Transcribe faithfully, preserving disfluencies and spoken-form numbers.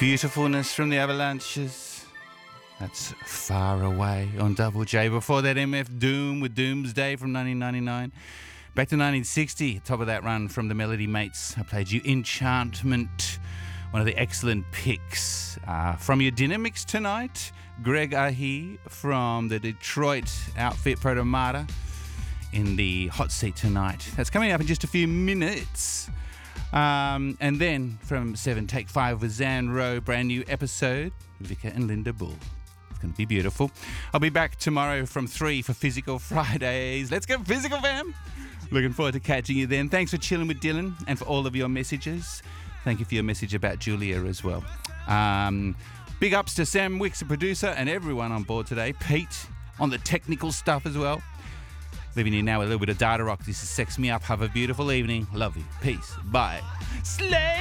Beautifulness from the Avalanches. That's Far Away on Double J. Before that, M F Doom with Doomsday from nineteen ninety-nine. Back to nineteen sixty, top of that run from the Melody Mates. I played you Enchantment, one of the excellent picks. Uh, from your dinner mix tonight, Greg Ahi from the Detroit outfit Protomata in the hot seat tonight. That's coming up in just a few minutes. Um, and then from seven, Take five with Zan Rowe, brand new episode, Vika and Linda Bull. It's going to be beautiful. I'll be back tomorrow from three for Physical Fridays. Let's get physical, fam! Looking forward to catching you then. Thanks for chilling with Dylan and for all of your messages. Thank you for your message about Julia as well. Um, big ups to Sam Wicks, the producer, and everyone on board today. Pete on the technical stuff as well. Leaving you now with a little bit of data rock. This is Sex Me Up. Have a beautiful evening. Love you. Peace. Bye. Slay!